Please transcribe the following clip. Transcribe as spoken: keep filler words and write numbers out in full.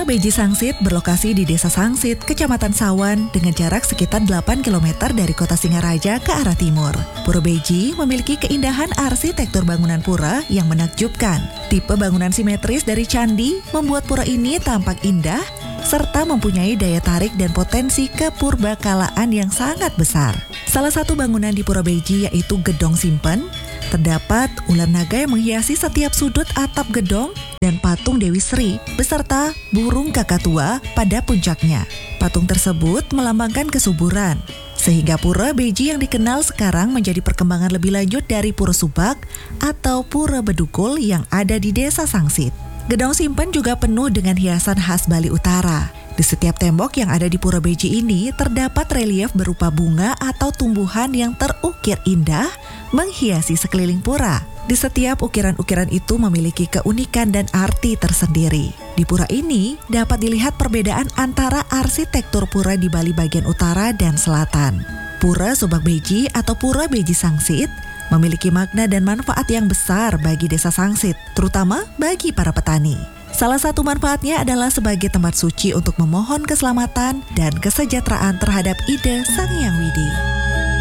Beji Sangsit berlokasi di Desa Sangsit, Kecamatan Sawan dengan jarak sekitar delapan kilometer dari kota Singaraja ke arah timur. Pura Beji memiliki keindahan arsitektur bangunan pura yang menakjubkan. Tipe bangunan simetris dari candi membuat pura ini tampak indah serta mempunyai daya tarik dan potensi kepurbakalaan yang sangat besar. Salah satu bangunan di Pura Beji yaitu Gedong Simpen. Terdapat ular naga yang menghiasi setiap sudut atap gedong dan patung Dewi Sri beserta burung kakatua pada puncaknya. Patung tersebut melambangkan kesuburan, sehingga Pura Beji yang dikenal sekarang menjadi perkembangan lebih lanjut dari Pura Subak atau Pura Bedugul yang ada di Desa Sangsit. Gedong Simpen juga penuh dengan hiasan khas Bali Utara. Di setiap tembok yang ada di Pura Beji ini terdapat relief berupa bunga atau tumbuhan yang terukir indah menghiasi sekeliling pura. Di setiap ukiran-ukiran itu memiliki keunikan dan arti tersendiri. Di pura ini dapat dilihat perbedaan antara arsitektur pura di Bali bagian utara dan selatan. Pura Subak Beji atau Pura Beji Sangsit memiliki makna dan manfaat yang besar bagi Desa Sangsit, terutama bagi para petani. Salah satu manfaatnya adalah sebagai tempat suci untuk memohon keselamatan dan kesejahteraan terhadap Ida Sang Hyang Widi.